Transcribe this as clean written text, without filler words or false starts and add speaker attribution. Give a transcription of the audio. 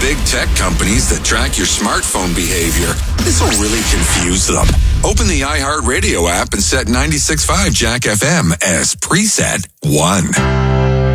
Speaker 1: big tech companies that track your smartphone behavior. This will really confuse them. Open the iHeartRadio app and set 96.5 Jack FM as preset 1.